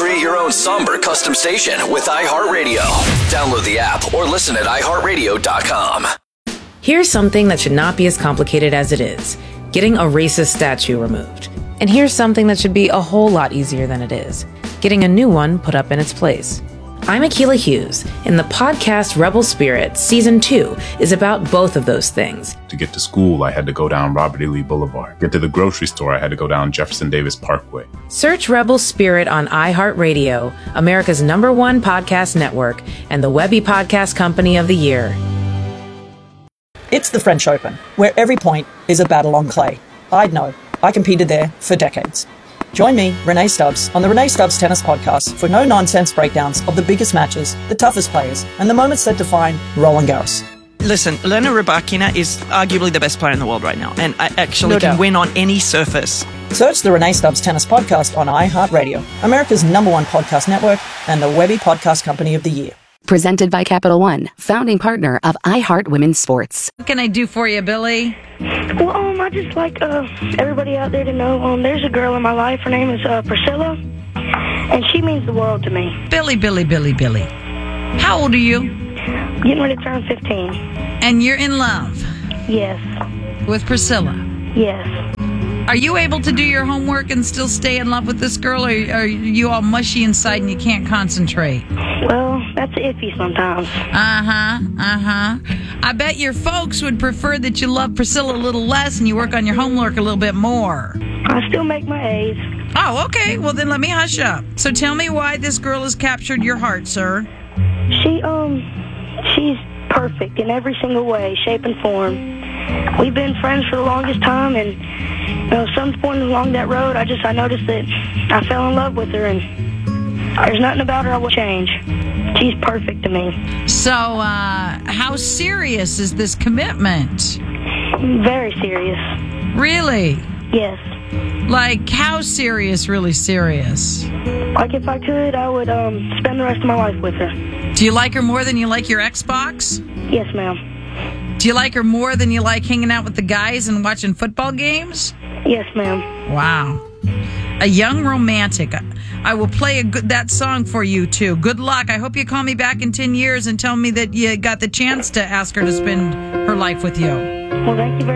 Create your own somber custom station with iHeartRadio. Download the app or listen at iHeartRadio.com. Here's something that should not be as complicated as it is. Getting a racist statue removed. And here's something that should be a whole lot easier than it is. Getting a new one put up in its place. I'm Akilah Hughes, and the podcast Rebel Spirit Season 2 is about both of those things. To get to school, I had to go down Robert E. Lee Boulevard. Get to the grocery store, I had to go down Jefferson Davis Parkway. Search Rebel Spirit on iHeartRadio, America's #1 podcast network, and the Webby Podcast Company of the Year. It's the French Open, where every point is a battle on clay. I'd know. I competed there for decades. Join me, Renee Stubbs, on the Renee Stubbs Tennis Podcast for no-nonsense breakdowns of the biggest matches, the toughest players, and the moments that define Roland Garros. Listen, Elena Rybakina is arguably the best player in the world right now, and I actually can win on any surface. Search the Renee Stubbs Tennis Podcast on iHeartRadio, America's #1 podcast network, and the Webby Podcast Company of the Year. Presented by Capital One, founding partner of iHeart Women's Sports. What can I do for you, Billy? Well, I just like everybody out there to know there's a girl in my life. Her name is Priscilla, and she means the world to me. Billy. How old are you? Getting ready to turn 15. And you're in love? Yes. With Priscilla? Yes. Are you able to do your homework and still stay in love with this girl, or are you all mushy inside and you can't concentrate? Well, that's iffy sometimes. I bet your folks would prefer that you love Priscilla a little less and you work on your homework a little bit more. I still make my A's. Oh, okay. Well, then let me hush up. So tell me why this girl has captured your heart, sir. She's perfect in every single way, shape, and form. We've been friends for the longest time, and some point along that road, I noticed that I fell in love with her, and there's nothing about her I would change. She's perfect to me. So, how serious is this commitment? Very serious. Really? Yes. Like, how serious, really serious? Like, if I could, I would spend the rest of my life with her. Do you like her more than you like your Xbox? Yes, ma'am. Do you like her more than you like hanging out with the guys and watching football games? Yes, ma'am. Wow. A young romantic. I will play that song for you, too. Good luck. I hope you call me back in 10 years and tell me that you got the chance to ask her to spend her life with you. Well, thank you very much.